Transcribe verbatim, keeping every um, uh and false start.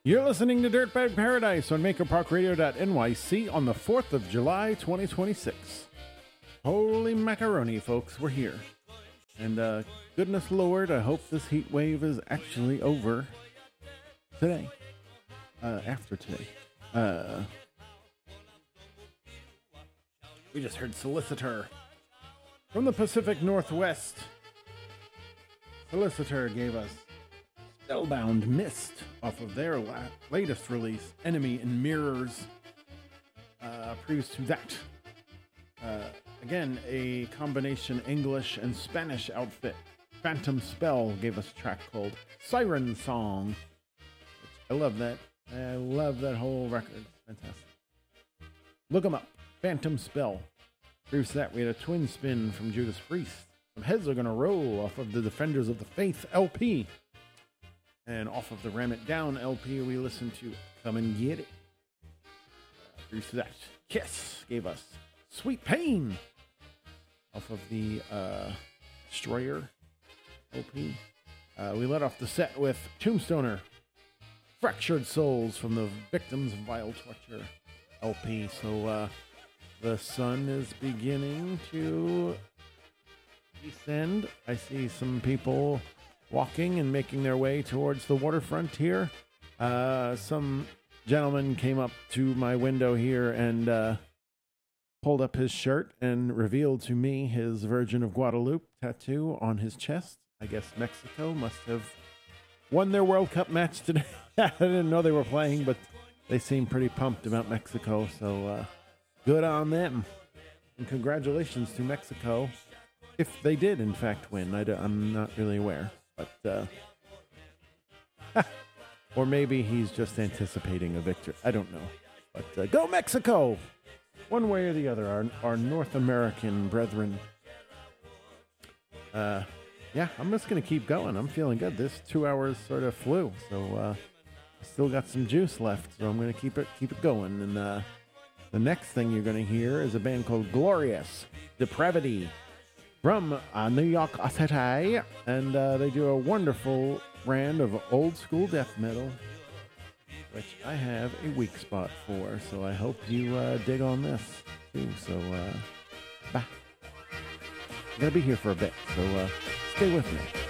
You're listening to Dirtbag Paradise on maker park radio dot N Y C on the fourth of July, twenty twenty-six. Holy macaroni, folks, we're here. And uh, goodness Lord, I hope this heat wave is actually over today. Uh, after today. Uh, we just heard Solicitor. From the Pacific Northwest, Solicitor gave us Spellbound Mist off of their la- latest release, Enemy in Mirrors. Uh, previous to that, uh, again, a combination English and Spanish outfit. Phantom Spell gave us a track called Siren Song. Which I love that. I love that whole record. Fantastic. Look them up. Phantom Spell. Previous to that, we had a twin spin from Judas Priest. Some heads are going to roll off of the Defenders of the Faith L P. And off of the Ram It Down L P, we listened to Come and Get It. Uh, previous to that, Kiss gave us Sweet Pain off of the uh, Destroyer L P. Uh, we let off the set with Tombstoner, Fractured Souls from the Victims of Vile Torture L P. So uh, the sun is beginning to descend. I see some people walking and making their way towards the waterfront here. Uh, some gentleman came up to my window here and uh, pulled up his shirt and revealed to me his Virgin of Guadalupe tattoo on his chest. I guess Mexico must have won their World Cup match today. I didn't know they were playing, but they seem pretty pumped about Mexico, so uh, good on them. And congratulations to Mexico, if they did, in fact, win. I am not really aware. But, uh, or maybe he's just anticipating a victory. I don't know. But uh, go Mexico! One way or the other, our, our North American brethren. Uh, yeah, I'm just going to keep going. I'm feeling good. This two hours sort of flew. So uh, I still got some juice left. So I'm going to keep it keep it going. And uh, the next thing you're going to hear is a band called Glorious Depravity. From uh, New York City, and uh, they do a wonderful brand of old school death metal, which I have a weak spot for, so I hope you uh, dig on this, too. So, uh, bye. I'm going to be here for a bit, so uh, stay with me.